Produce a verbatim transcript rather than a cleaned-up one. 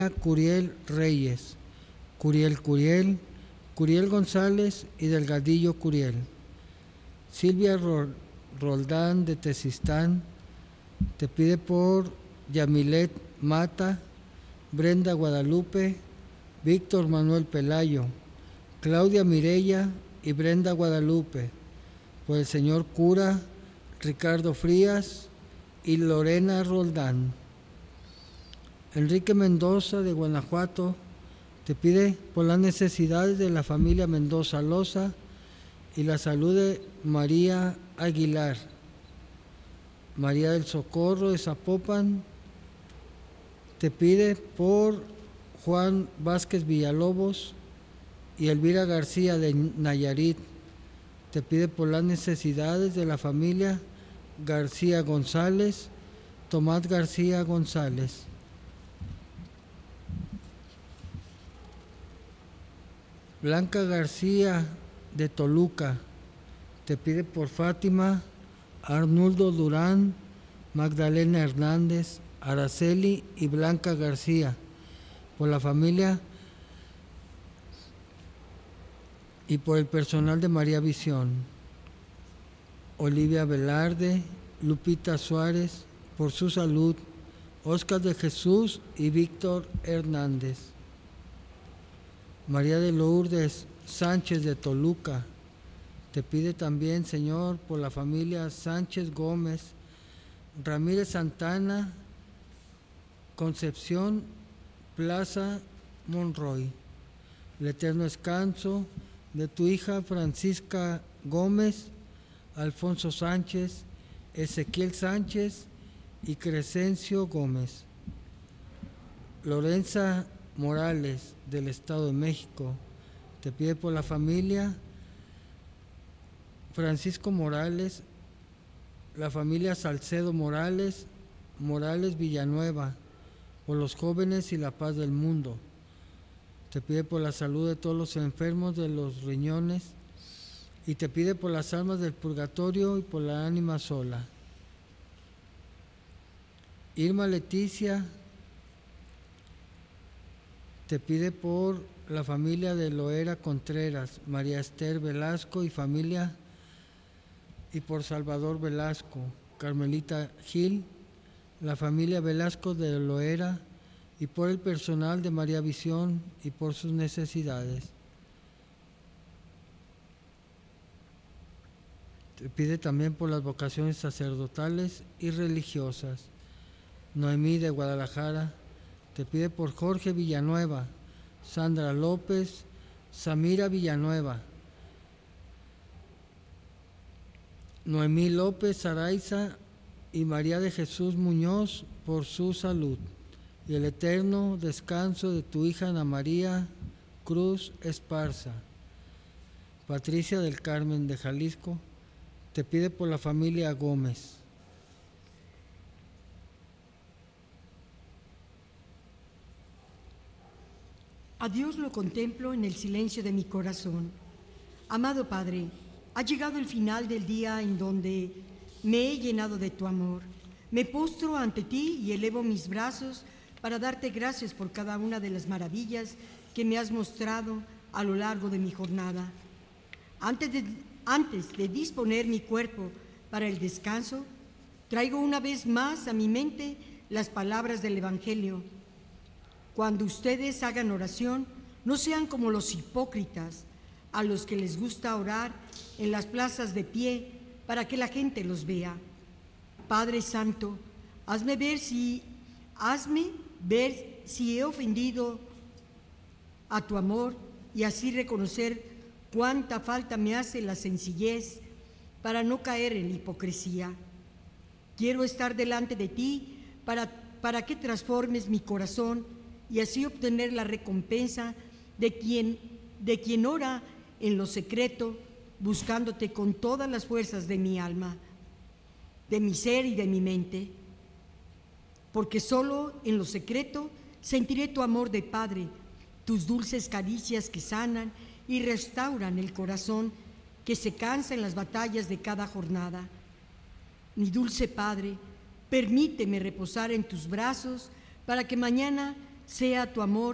Curiel Reyes, Curiel Curiel, Curiel González y Delgadillo Curiel. Silvia Roldán de Tezistán te pide por Yamilet Mata, Brenda Guadalupe, Víctor Manuel Pelayo, Claudia Mirella y Brenda Guadalupe, por el señor cura Ricardo Frías y Lorena Roldán. Enrique Mendoza de Guanajuato te pide por las necesidades de la familia Mendoza Loza y la salud de María Aguilar. María del Socorro de Zapopan te pide por Juan Vázquez Villalobos y Elvira García de Nayarit. Te pide por las necesidades de la familia García González, Tomás García González. Blanca García de Toluca te pide por Fátima, Arnuldo Durán, Magdalena Hernández, Araceli y Blanca García, por la familia y por el personal de María Visión. Olivia Velarde, Lupita Suárez, por su salud, Óscar de Jesús y Víctor Hernández. María de Lourdes Sánchez de Toluca te pide también, Señor, por la familia Sánchez Gómez, Ramírez Santana, Concepción Plaza Monroy, el eterno descanso de tu hija Francisca Gómez, Alfonso Sánchez, Ezequiel Sánchez y Crescencio Gómez. Lorenza Morales del Estado de México te pide por la familia Francisco Morales, la familia Salcedo Morales, Morales Villanueva, por los jóvenes y la paz del mundo. Te pide por la salud de todos los enfermos de los riñones y te pide por las almas del purgatorio y por la ánima sola. Irma Leticia te pide por la familia de Loera Contreras, María Esther Velasco y familia, y por Salvador Velasco, Carmelita Gil, la familia Velasco de Loera, y por el personal de María Visión y por sus necesidades. Te pide también por las vocaciones sacerdotales y religiosas. Noemí de Guadalajara te pide por Jorge Villanueva, Sandra López, Samira Villanueva, Noemí López Araiza y María de Jesús Muñoz por su salud y el eterno descanso de tu hija Ana María Cruz Esparza. Patricia del Carmen de Jalisco te pide por la familia Gómez. A Dios lo contemplo en el silencio de mi corazón. Amado Padre, ha llegado el final del día en donde me he llenado de tu amor. Me postro ante ti y elevo mis brazos para darte gracias por cada una de las maravillas que me has mostrado a lo largo de mi jornada. Antes de, antes de disponer mi cuerpo para el descanso, traigo una vez más a mi mente las palabras del Evangelio. Cuando ustedes hagan oración, no sean como los hipócritas, a los que les gusta orar en las plazas de pie para que la gente los vea. Padre Santo, hazme ver si, hazme ver si he ofendido a tu amor y así reconocer cuánta falta me hace la sencillez para no caer en la hipocresía. Quiero estar delante de ti para, para que transformes mi corazón y así obtener la recompensa de quien, de quien ora en lo secreto, buscándote con todas las fuerzas de mi alma, de mi ser y de mi mente. Porque solo en lo secreto sentiré tu amor de Padre, tus dulces caricias que sanan y restauran el corazón que se cansa en las batallas de cada jornada. Mi dulce Padre, permíteme reposar en tus brazos para que mañana sea tu amor